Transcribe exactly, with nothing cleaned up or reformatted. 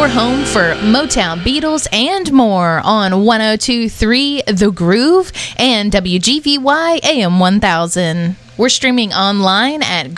home for Motown, Beatles, and more on one oh two point three The Groove and W G V Y A M one thousand. We're streaming online at